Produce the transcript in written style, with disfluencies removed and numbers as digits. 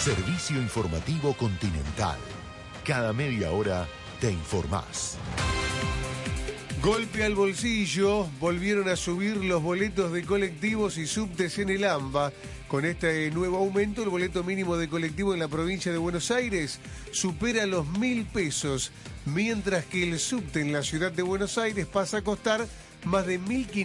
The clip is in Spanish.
Servicio Informativo Continental. Cada media hora te informás. Golpe al bolsillo, volvieron a subir los boletos de colectivos y subtes en el AMBA. Con este nuevo aumento, el boleto mínimo de colectivo en la provincia de Buenos Aires supera los 1.000 pesos, mientras que el subte en la ciudad de Buenos Aires pasa a costar más de 1.500